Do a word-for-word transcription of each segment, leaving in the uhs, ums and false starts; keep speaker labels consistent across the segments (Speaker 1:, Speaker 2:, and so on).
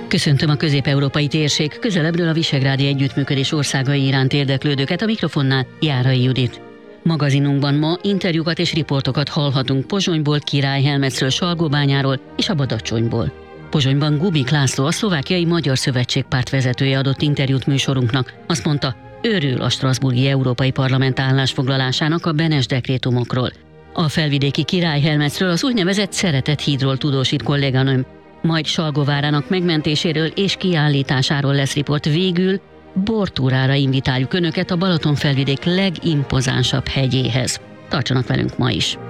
Speaker 1: Köszöntöm a közép-európai térség közelebbről a Visegrádi Együttműködés országai iránt érdeklődőket, a mikrofonnál Járai Judit. Magazinunkban ma interjúkat és riportokat hallhatunk Pozsonyból, Királyhelmecről, Salgóbányáról és a Badacsonyból. Pozsonyban Gubik László, a szlovákiai Magyar Szövetségpárt vezetője adott interjút műsorunknak. Azt mondta, örül a strasbourgi Európai Parlament állásfoglalásának a Benes dekrétumokról. A felvidéki Királyhelmecről, az úgynevezett Szeretett hídról tudósít kolléganőm. Majd Salgóvárának megmentéséről és kiállításáról lesz riport. Végül bortúrára invitáljuk Önöket a Balaton-felvidék legimpozánsabb hegyéhez. Tartsanak velünk ma is!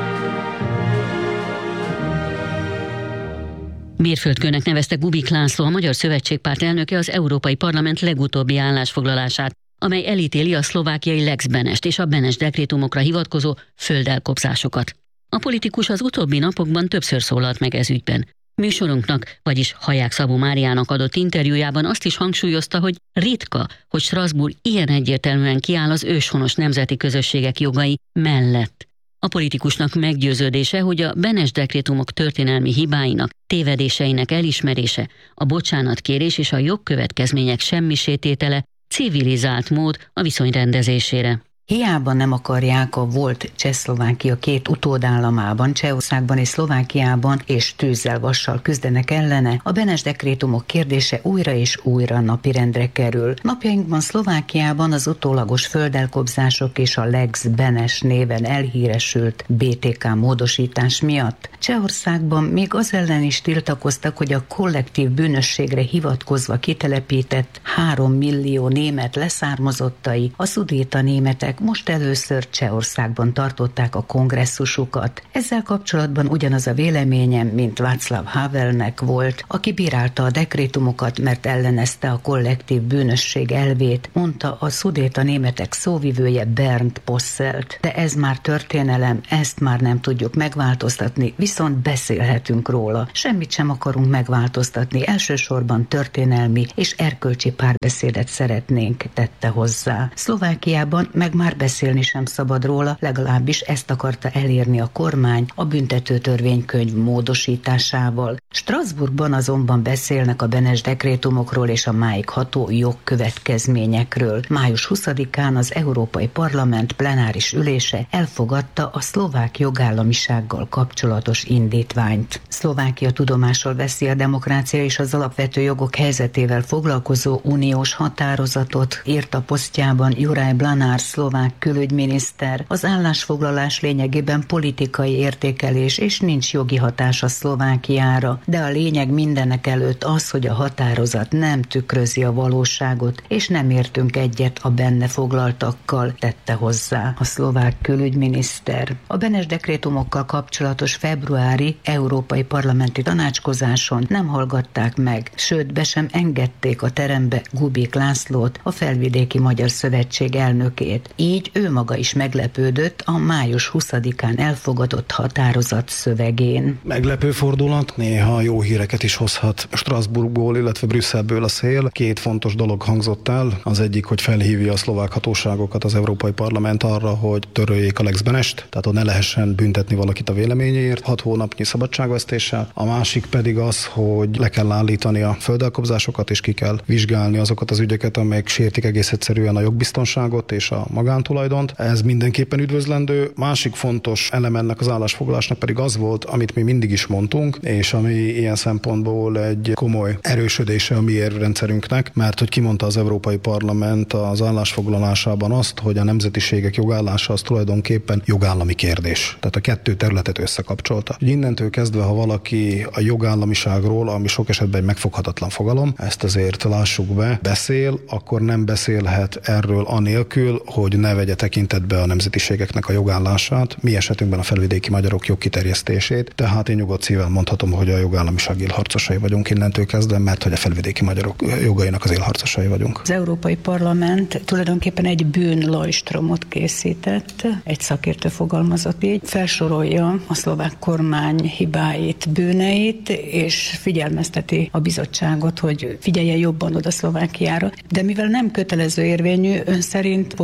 Speaker 1: Mérföldkőnek nevezte Gubik László, a Magyar Szövetségpárt elnöke az Európai Parlament legutóbbi állásfoglalását, amely elítéli a szlovákiai Lex Benest és a Benes dekrétumokra hivatkozó földelkobzásokat. A politikus az utóbbi napokban többször szólalt meg ez ügyben. Műsorunknak, vagyis Haják Szabó Máriának adott interjújában azt is hangsúlyozta, hogy ritka, hogy Strasbourg ilyen egyértelműen kiáll az őshonos nemzeti közösségek jogai mellett. A politikusnak meggyőződése, hogy a Benes dekrétumok történelmi hibáinak, tévedéseinek elismerése, a bocsánatkérés és a jogkövetkezmények semmisététele civilizált mód a viszony rendezésére.
Speaker 2: Hiába nem akarják a volt Csehszlovákia két utódállamában, Csehországban és Szlovákiában, és tűzzel, vassal küzdenek ellene, a Benes dekrétumok kérdése újra és újra napirendre kerül. Napjainkban Szlovákiában az utólagos földelkobzások és a Lex Benes néven elhíresült bé té ká módosítás miatt. Csehországban még az ellen is tiltakoztak, hogy a kollektív bűnösségre hivatkozva kitelepített három millió német leszármazottai, a szudéta németek most először Csehországban tartották a kongresszusukat. Ezzel kapcsolatban ugyanaz a véleményem, mint Václav Havelnek volt, aki bírálta a dekrétumokat, mert ellenezte a kollektív bűnösség elvét, mondta a szudéta németek szóvivője Bernd Posselt. De ez már történelem, ezt már nem tudjuk megváltoztatni, viszont beszélhetünk róla. Semmit sem akarunk megváltoztatni, elsősorban történelmi és erkölcsi párbeszédet szeretnénk, tette hozzá. Szlovákiában meg már beszélni sem szabad róla, legalábbis ezt akarta elérni a kormány a büntető törvénykönyv módosításával. Strasbourgban azonban beszélnek a Benes dekrétumokról és a máig ható jogkövetkezményekről. május huszadikán az Európai Parlament plenáris ülése elfogadta a szlovák jogállamisággal kapcsolatos indítványt. Szlovákia tudomásul veszi a demokrácia és az alapvető jogok helyzetével foglalkozó uniós határozatot, írt a posztjában Juraj Blanár szlovák külügyminiszter. Az állásfoglalás lényegében politikai értékelés és nincs jogi hatása Szlovákiára, de a lényeg mindenek előtt az, hogy a határozat nem tükrözi a valóságot, és nem értünk egyet a benne foglaltakkal, tette hozzá a szlovák külügyminiszter. A Benes dekrétumokkal kapcsolatos februári európai parlamenti tanácskozáson nem hallgatták meg, sőt be sem engedték a terembe Gubik Lászlót, a Felvidéki Magyar Szövetség elnökét. Így ő maga is meglepődött a május huszadikán elfogadott határozat szövegén.
Speaker 3: Meglepő fordulat, néha jó híreket is hozhat Strasbourgból, illetve Brüsszelből a szél. Két fontos dolog hangzott el. Az egyik, hogy felhívja a szlovák hatóságokat az Európai Parlament arra, hogy töröljék a Lex Benest, tehát hogy ne lehessen büntetni valakit a véleményéért hat hónapnyi szabadságvesztéssel. A másik pedig az, hogy le kell állítani a földelkobzásokat, és ki kell vizsgálni azokat az ügyeket, amelyek sértik egész egyszerűen a jogbiztonságot és a magántulajdont. Ez mindenképpen üdvözlendő. Másik fontos elem ennek az állásfoglalásnak pedig az volt, amit mi mindig is mondtunk, és ami ilyen szempontból egy komoly erősödése a mi érvrendszerünknek, mert hogy kimondta az Európai Parlament az állásfoglalásában azt, hogy a nemzetiségek jogállása az tulajdonképpen jogállami kérdés. Tehát a kettő területet összekapcsolta. Úgy innentől kezdve, ha valaki a jogállamiságról, ami sok esetben egy megfoghatatlan fogalom, ezt azért lássuk be, beszél, akkor nem beszélhet erről anélkül, hogy ne vegye tekintetbe a nemzetiségeknek a jogállását, mi esetünkben a felvidéki magyarok jogkiterjesztését. Tehát én nyugodt szívvel mondhatom, hogy a jogállamiság élharcosai vagyunk innentől kezdve, mert hogy a felvidéki magyarok jogainak az élharcosai vagyunk.
Speaker 2: Az Európai Parlament tulajdonképpen egy bűnlajstromot készített, egy szakértő fogalmazott így, felsorolja a szlovák kormány hibáit, bűneit, és figyelmezteti a bizottságot, hogy figyeljen jobban oda Szlovákiára. De mivel nem kötelező érvényű, ön szerint fog lépni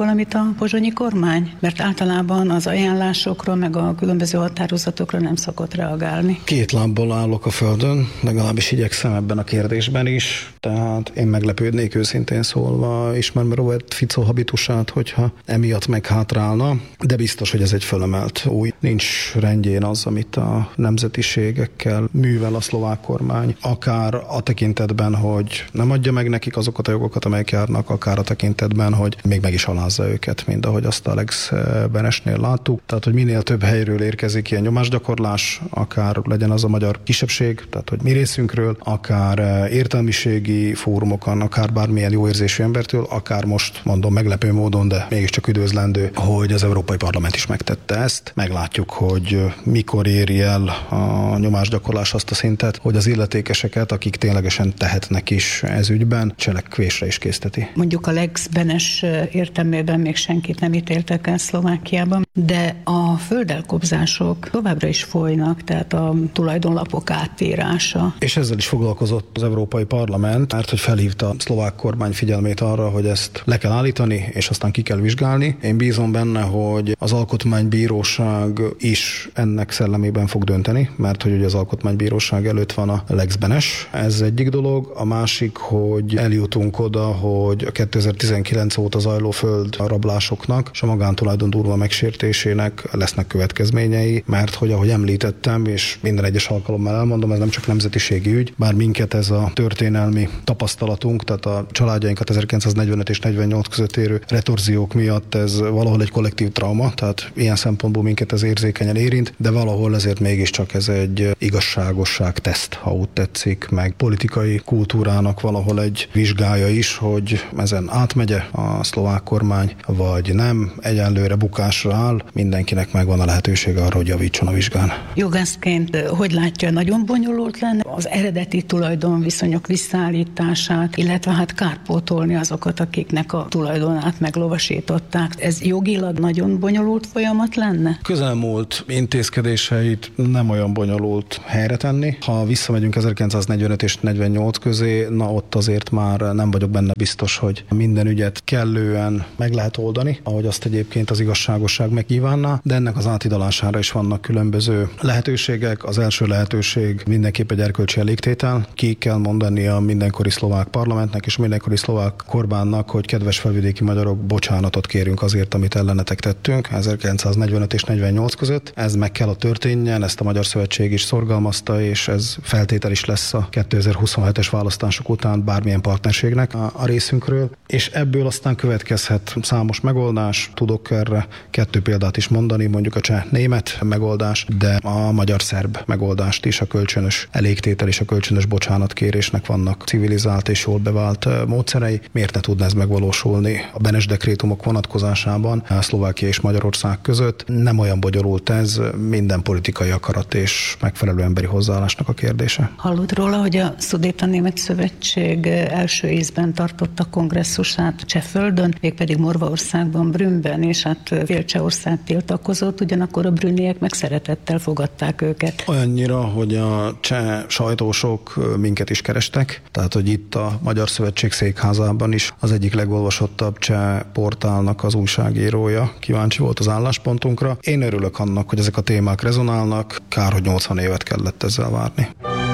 Speaker 2: valamit a pozsonyi kormány? Mert általában az ajánlásokra, meg a különböző határozatokra nem szokott reagálni.
Speaker 3: Két lábbal állok a földön, legalábbis igyekszem ebben a kérdésben is, tehát én meglepődnék őszintén szólva, ismerem Robert Fico habitusát, hogyha emiatt meghátrálna, de biztos, hogy ez egy fölemelt új. Nincs rendjén az, amit a nemzetiségekkel művel a szlovák kormány, akár a tekintetben, hogy nem adja meg nekik azokat a jogokat, amelyek járnak, akár a tekintetben, hogy még meg is alázza őket, mint ahogy azt Alex Benesnél láttuk. Tehát, hogy minél több helyről érkezik ilyen nyomásgyakorlás, akár legyen az a magyar kisebbség, tehát, hogy mi részünkről, akár értelmiségi fórumokon, akár bármilyen jó érzésű embertől, akár most mondom meglepő módon, de mégiscsak üdvözlendő, hogy az Európai Parlament is megtette ezt. Meglátjuk, hogy mikor éri el a nyomásgyakorlás azt a szintet, hogy az illetékeseket, akik ténylegesen tehetnek is ez ügyben, cselekvésre is készteti.
Speaker 2: Mondjuk a Lex Benes értelmében még senkit nem ítéltek el Szlovákiában, de a földelkobzások továbbra is folynak, tehát a tulajdonlapok átírása.
Speaker 3: És ezzel is foglalkozott az Európai Parlament, mert hogy felhívta a szlovák kormány figyelmét arra, hogy ezt le kell állítani, és aztán ki kell vizsgálni. Én bízom benne, hogy az Alkotmánybíróság is ennek szellemében fog dönteni, mert hogy ugye az Alkotmánybíróság előtt van a Lex Benes. Ez egyik dolog. A másik, hogy eljutunk oda, hogy a kétezer-tizenkilenc óta zajló földrablásoknak és a magántulajdon durva megsértésének lesznek következményei, mert hogy ahogy említettem, és minden egyes alkalommal elmondom, ez nem csak nemzetiségi ügy, bár minket ez a történelmi tapasztalatunk, tehát a családjainkat ezerkilencszáznegyvenöt és negyvennyolc között érő retorziók miatt ez valahol egy kollektív trauma, tehát ilyen szempontból minket ez érzékenyen érint, de valahol ezért mégiscsak ez egy igazságosság teszt, ha úgy tetszik, meg politikai kultúrának valahol egy vizsgája is, hogy ezen átmegye a szlovák kormány, vagy nem, egyenlőre bukásra áll, mindenkinek megvan a lehetősége arra, hogy javítson a vizsgán.
Speaker 2: Jogászként hogy látja, nagyon bonyolult lenne az eredeti tulajdonviszonyok visszaállítását, illetve hát kárpótolni azokat, akiknek a tulajdonát meglovasították. Ez jogilag nagyon bonyolult folyamat lenne?
Speaker 3: Közelmúlt intézkedéseit nem olyan bonyolult helyre tenni. Ha visszamegyünk ezerkilencszáznegyvenöt és negyvennyolc közé, na ott azért már nem vagyok benne biztos, hogy minden ügyet kellően meg lehet oldani, ahogy azt egyébként az igazságosság megkívánná, de ennek az átidalására is vannak különböző lehetőségek. Az első lehetőség mindenképp egy erkölcsi elégtétel. Ki kell mondani a mindenkori szlovák parlamentnek és mindenkori szlovák kormánynak, hogy kedves felvidéki magyarok, bocsánatot kérünk azért, amit ellenetek tettünk ezerkilencszáznegyvenöt és negyvennyolc között. Ez meg kell, a történjen, ezt a Magyar Szövetség is szorgalmazta, és ez feltétel is lesz a kétezer-huszonhetes választások után bármilyen partnerségnek a, a részünkről, és ebből aztán következhet számos megoldás. Tudok erre kettő példát is mondani, mondjuk a cseh-német megoldás, de a magyar-szerb megoldást is, a kölcsönös elégtétel és a kölcsönös bocsánatkérésnek vannak civilizált és jól bevált módszerei. Miért ne tudna ez megvalósulni a Benes dekrétumok vonatkozásában a Szlovákia és Magyarország között? Nem olyan bonyolult ez, minden politikai akarat és megfelelő emberi hozzáállásnak a kérdése.
Speaker 2: Hallott róla, hogy a Szudéta-német Szövetség első ízben tartotta kongresszusát Csehföldön, mégpedig Morvaországban, Brünnben, és hát fél Csehország tiltakozott, ugyanakkor a brünniek meg szeretettel fogadták őket.
Speaker 3: Olyannyira, hogy a cseh sajtósok minket is kerestek, tehát hogy itt a Magyar Szövetség székházában is az egyik legolvasottabb cseh portálnak az újságírója kíváncsi volt az álláspontunkra. Én örülök annak, hogy ezek a témák rezonálnak, kár, hogy nyolcvan évet kellett ezzel várni.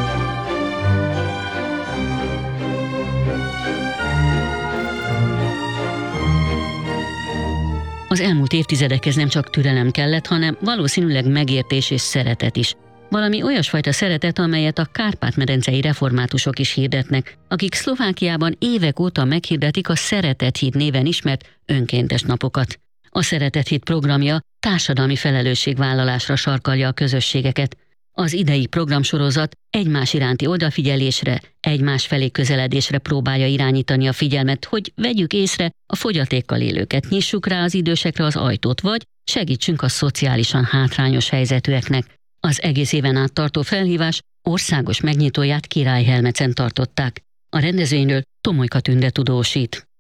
Speaker 1: Az elmúlt évtizedekhez nem csak türelem kellett, hanem valószínűleg megértés és szeretet is. Valami olyasfajta szeretet, amelyet a kárpát-medencei reformátusok is hirdetnek, akik Szlovákiában évek óta meghirdetik a Szeretet Híd néven ismert önkéntes napokat. A Szeretet Híd programja társadalmi felelősségvállalásra sarkalja a közösségeket. Az idei programsorozat egymás iránti odafigyelésre, egymás felé közeledésre próbálja irányítani a figyelmet, hogy vegyük észre a fogyatékkal élőket, nyissuk rá az idősekre az ajtót, vagy segítsünk a szociálisan hátrányos helyzetűeknek. Az egész éven át tartó felhívás országos megnyitóját Királyhelmecen tartották. A rendezvényről Tomolyka Tünde tudósít.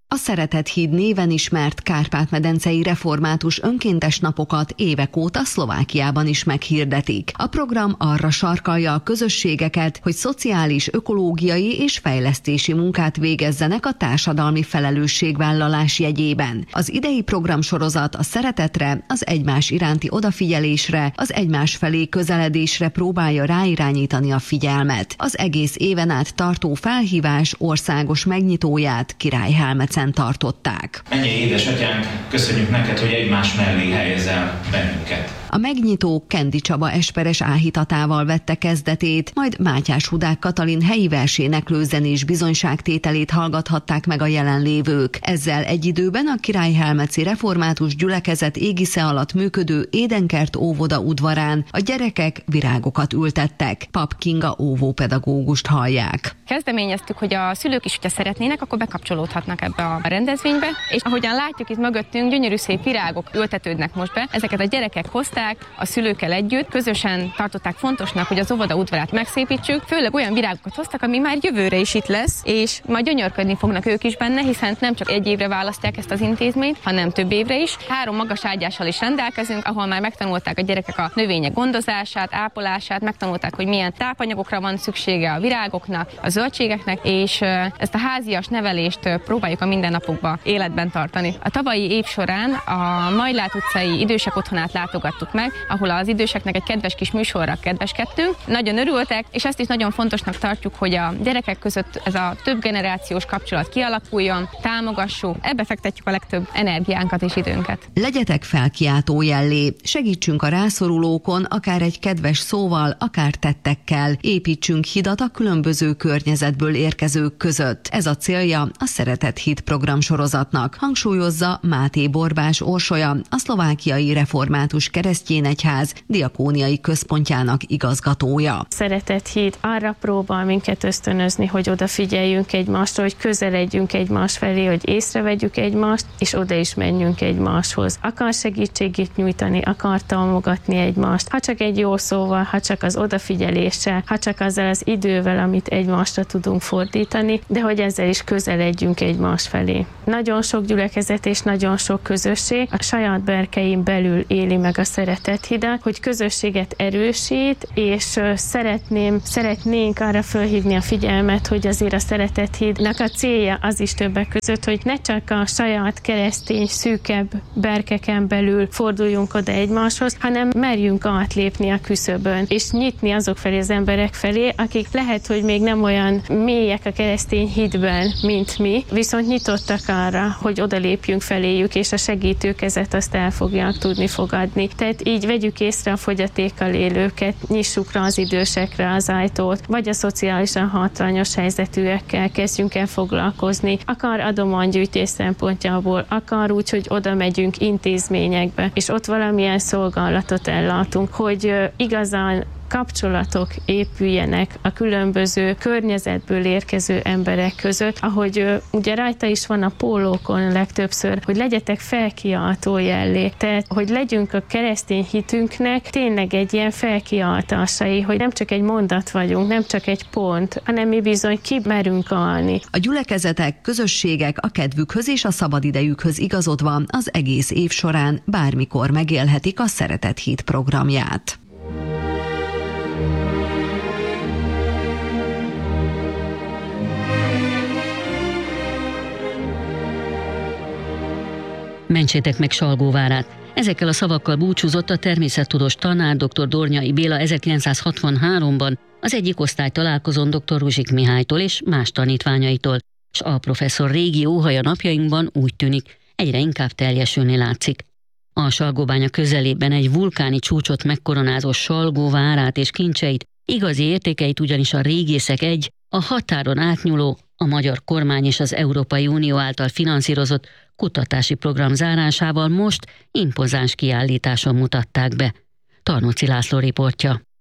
Speaker 4: A Szeretett Híd néven ismert kárpát-medencei református önkéntes napokat évek óta Szlovákiában is meghirdetik. A program arra sarkalja a közösségeket, hogy szociális, ökológiai és fejlesztési munkát végezzenek a társadalmi felelősségvállalás jegyében. Az idei programsorozat a szeretetre, az egymás iránti odafigyelésre, az egymás felé közeledésre próbálja ráirányítani a figyelmet. Az egész éven át tartó felhívás országos megnyitóját Király Helmecen tartották.
Speaker 5: Mennyei édesatyánk, köszönjük neked, hogy egymás mellé helyezel bennünket.
Speaker 4: A megnyitó Kendi Csaba esperes áhítatával vette kezdetét, majd Mátyás Hudák Katalin helyi versének zenés bizonyságtételét hallgathatták meg a jelenlévők. Ezzel egy időben a Királyhelmeci Református Gyülekezet égisze alatt működő Édenkert óvoda udvarán a gyerekek virágokat ültettek. Pap Kinga óvópedagógust hallják.
Speaker 6: Kezdeményeztük, hogy a szülők is, hogyha szeretnének, akkor bekapcsolódhatnak ebbe a rendezvénybe, és ahogyan látjuk itt mögöttünk, gyönyörű szép virágok ültetődnek most be. Ezeket a gyerekek hozták, a szülőkkel együtt, közösen tartották fontosnak, hogy az óvoda udvarát megszépítsük. Főleg olyan virágokat hoztak, ami már jövőre is itt lesz, és majd gyönyörködni fognak ők is benne, hiszen nem csak egy évre választják ezt az intézményt, hanem több évre is. Három magas ágyással is rendelkezünk, ahol már megtanulták a gyerekek a növények gondozását, ápolását, megtanulták, hogy milyen tápanyagokra van szüksége a virágoknak, a zöldségeknek, és ezt a házias nevelést próbáljuk a mindennapokban életben tartani. A tavalyi év során a Majlát utcai idősek otthonát látogattuk meg, ahol az időseknek egy kedves kis műsorra kedveskedtünk. Nagyon örültek, és ezt is nagyon fontosnak tartjuk, hogy a gyerekek között ez a több generációs kapcsolat kialakuljon, támogassuk, ebbe fektetjük a legtöbb energiánkat és időnket.
Speaker 4: Legyetek felkiáltó jellé, segítsünk a rászorulókon, akár egy kedves szóval, akár tettekkel, építsünk hidat a különböző környezetből érkezők között. Ez a célja a Szeretett Híd programsorozatnak, hangsúlyozza Máté Borbás Orsolya, a Szlovákiai Református Keresztényegyház diakóniai központjának igazgatója.
Speaker 7: Szeretett Híd arra próbál minket ösztönözni, hogy odafigyeljünk egymásra, hogy közeledjünk egymás felé, hogy észrevegyük egymást, és oda is menjünk egymáshoz. Akar segítségét nyújtani, akar támogatni egymást, ha csak egy jó szóval, ha csak az odafigyeléssel, ha csak azzal az idővel, amit egymásra tudunk fordítani, de hogy ezzel is közeledjünk egymás felé. Nagyon sok gyülekezet és nagyon sok közösség a saját berkein belül éli meg a Szeretett Hidat, hogy közösséget erősít, és szeretném, szeretnénk arra felhívni a figyelmet, hogy azért a Szeretett Hídnak a célja az is többek között, hogy ne csak a saját keresztény, szűkebb berkeken belül forduljunk oda egymáshoz, hanem merjünk átlépni a küszöbön, és nyitni azok felé az emberek felé, akik lehet, hogy még nem olyan mélyek a keresztény hitben, mint mi, viszont nyitottak arra, hogy odalépjünk feléjük, és a segítőkezet azt el fogják tudni fogadni. Tehát így vegyük észre a fogyatékkal élőket, nyissuk rá az idősekre az ajtót, vagy a szociálisan hátrányos helyzetűekkel kezdjünk el foglalkozni, akár adománygyűjtés szempontjából, akár úgy, hogy oda megyünk intézményekbe, és ott valamilyen szolgálatot ellátunk, hogy igazán kapcsolatok épüljenek a különböző környezetből érkező emberek között, ahogy ugye rajta is van a pólókon legtöbbször, hogy legyetek felkiáltó jellé, tehát hogy legyünk a keresztény hitünknek tényleg egy ilyen felkiáltásai, hogy nem csak egy mondat vagyunk, nem csak egy pont, hanem mi bizony kimerünk állni.
Speaker 4: A gyülekezetek, közösségek a kedvükhöz és a szabadidejükhöz igazodva az egész év során bármikor megélhetik a Szeretett Híd programját.
Speaker 1: Mentsétek meg Salgóvárát. Ezekkel a szavakkal búcsúzott a természettudós tanár dr. Dornyai Béla ezerkilencszázhatvanháromban az egyik osztály találkozón dr. Ruzsik Mihálytól és más tanítványaitól, s a professzor régi óhaja napjainkban úgy tűnik, egyre inkább teljesülni látszik. A Salgóbánya közelében egy vulkáni csúcsot megkoronázó Salgóvárát és kincseit, igazi értékeit ugyanis a régészek egy, a határon átnyúló, a magyar kormány és az Európai Unió által finanszírozott kutatási program zárásával most impozáns kiállításon mutatták be. Tarnóci László riportja.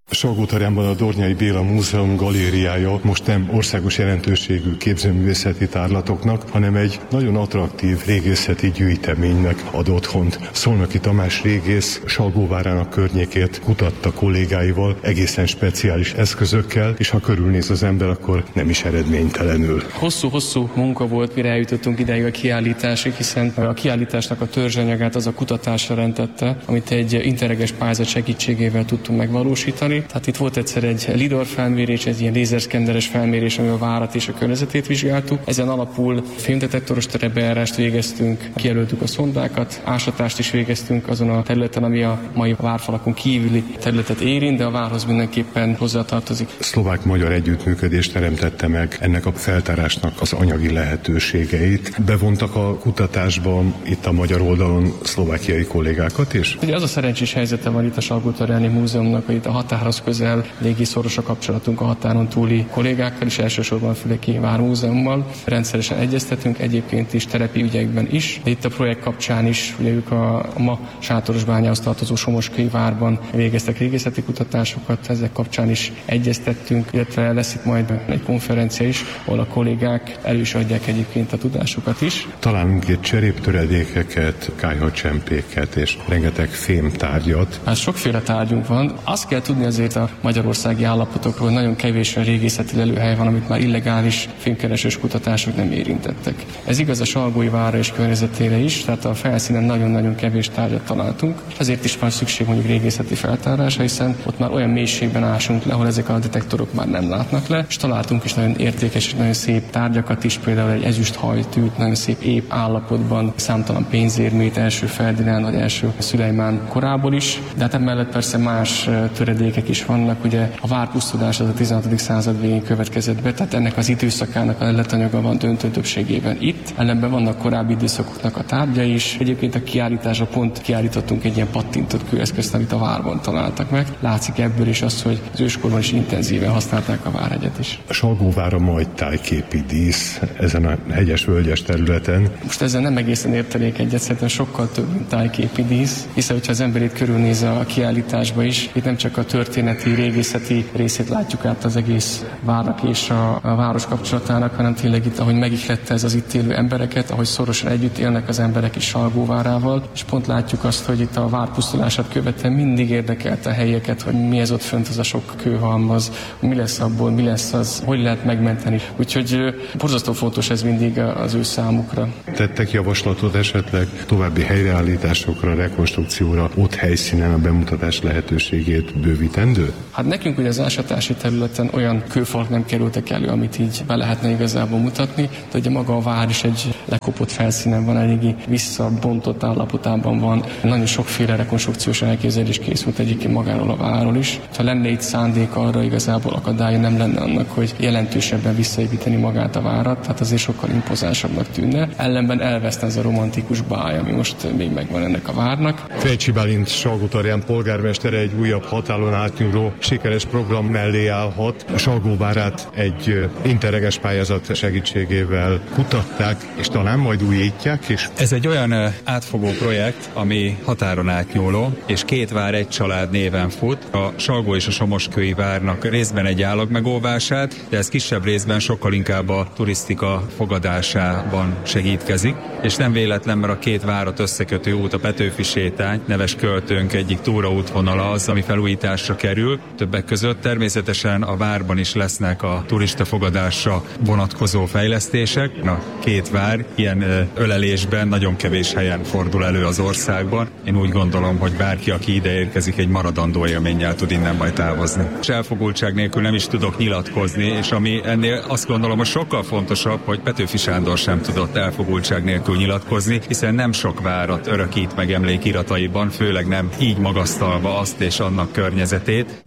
Speaker 8: Salgótarjánban a Dornyai Béla Múzeum galériája most nem országos jelentőségű képzőművészeti tárlatoknak, hanem egy nagyon attraktív régészeti gyűjteménynek ad otthont. Szolnoki Tamás régész Salgóvárának környékét kutatta kollégáival, egészen speciális eszközökkel, és ha körülnéz az ember, akkor nem is eredménytelenül.
Speaker 9: Hosszú-hosszú munka volt, mire eljutottunk ideig a kiállításig, hiszen a kiállításnak a törzsanyagát az a kutatásra rendette, amit egy interreges pályázat segítségével tudtunk megvalósítani. Tehát itt volt egyszer egy lidar felmérés, egy ilyen lézerszkenneres felmérés, ami a várat és a környezetét vizsgáltuk. Ezen alapul filmdetektoros terepbejárást végeztünk, kijelöltük a szondákat, ásatást is végeztünk azon a területen, ami a mai várfalakon kívüli területet érint, de a várhoz mindenképpen hozzátartozik.
Speaker 8: Szlovák-magyar együttműködés teremtette meg ennek a feltárásnak az anyagi lehetőségeit. Bevontak a kutatásba itt a magyar oldalon szlovákiai kollégákat is?
Speaker 9: Ugye az a szerencsés helyzete van itt a Salgótarjáni Múzeumnak, hogy itt a határhoz közel légi szoros a kapcsolatunk a határon túli kollégákkal, és elsősorban a Füleki Vármúzeummal. Rendszeresen egyeztetünk, egyébként is terepi ügyekben is. De itt a projekt kapcsán is, ugye ők a, a ma Sátorosbányához tartozó Somoskői Várban végeztek régészeti kutatásokat, ezek kapcsán is egyeztettünk, illetve lesz itt majd egy konferencia is, ahol a kollégák elő is adják egyébként a tudásukat is.
Speaker 8: Találunk itt cseréptöredékeket, kályhacsempéket és rengeteg fémtárgyat.
Speaker 9: Hát sokféle tárgyunk van. Azt kell tudni azért a magyarországi állapotokról, hogy nagyon kevés a régészeti lelőhely van, amit már illegális fémkeresős kutatások nem érintettek. Ez igaz a Salgói várra és környezetére is, tehát a felszínen nagyon-nagyon kevés tárgyat találtunk. Ezért is van szükség mondjuk régészeti feltárásra, hiszen ott már olyan mélységben ásunk le, ahol ezek a detektorok már nem látnak le, és találtunk is nagyon értékes és nagyon szép tárgyakat is, például egy ezüst hajtűt, nagyon szép ép állapotban, számtalan pénzérmét, első Ferdinánd vagy első Szülejmán korából is, de hát emellett persze más töredékek is vannak, ugye a várpusztulás az a tizenhatodik század végén következett be, tehát ennek az időszakának a leletanyaga van döntő többségében itt, ellenben vannak korábbi időszakoknak a tárgya is. Egyébként a kiállításra pont kiállítottunk egy ilyen pattintott kőeszközt, amit a várban találtak meg. Látszik ebből is az, hogy az őskorban is intenzíven használták a várhegyet is.
Speaker 8: A Salgóvár a majd tájképi dísz ezen a hegyes-völgyes területen.
Speaker 9: Most ezzel nem egészen értenék egyet, szerintem sokkal több, mint tájképi dísz, hiszen hogyha az ember itt körülnéz a kiállításba is, itt nem csak a történeti, régészeti részét látjuk át az egész várnak és a, a város kapcsolatának, hanem tényleg itt, ahogy megihlette ez az itt élő embereket, ahogy szorosan együtt élnek az emberek is Salgóvárával, és pont látjuk azt, hogy itt a vár pusztulását követően mindig érdekelte a helyeket, hogy mi ez ott fönt az a sok kőhalmaz, mi lesz abból, mi lesz az, hogy lehet megmenteni. Úgyhogy borzasztó fontos ez mindig az ő számukra.
Speaker 8: Tettek javaslatot esetleg további helyreállításokra, rekonstrukcióra, ott helyszínen a bemutatás lehetőségét bővítendő?
Speaker 9: Hát nekünk ugye az ásatási területen olyan kőfalak nem kerültek elő, amit így be lehetne igazából mutatni, de ugye maga a vár is egy lekopott felszínen van, eléggé visszabontott állapotában van. Nagyon sokféle rekonstrukciós elképzelés készült egyébként magáról a várról is. Ha lenne itt szándék arra, igazából akadálya nem lenne annak, hogy jelentősebben visszaépíteni magát a várat, tehát azért sokkal impozánsabbnak tűnne. Ellenben elveszne az a romantikus báj, ami most még megvan ennek a várnak.
Speaker 8: Fejcsi Bálint Salgótarján polgármestere egy újabb határon átnyúló sikeres program mellé állhat. A Salgóvárát egy interreges pályázat segítségével kutatták, és talán majd újítják is.
Speaker 10: Ez egy olyan átfogó projekt, ami határon átnyúló, és két vár egy család néven fut. A Salgó és a Somoskői várnak részben egy állagmegóvását, de ez kisebb részben sokkal inkább a turisztika fogadásában segítkezik, és nem véletlen, mert a két várat összekötő út, a Petőfi sétány, neves költőnk egyik túraútvonala az, ami felújításra kerül. Többek között természetesen a várban is lesznek a turista fogadásra vonatkozó fejlesztések. A két vár ilyen ölelésben nagyon kevés helyen fordul elő az országban. Én úgy gondolom, hogy bárki, aki ide érkezik, egy maradandó élménnyel tud innen majd távozni. És elfogultság nélkül nem is tudok nyilatkozni, és ami ennél azt gondolom, hogy sokkal fontosabb, hogy Petőfi Sándor sem tudott elfogultság nélkül nyilatkozni, hiszen nem sok várat örökít meg emlékirataiban, főleg nem így magasztalva azt és annak környezetét.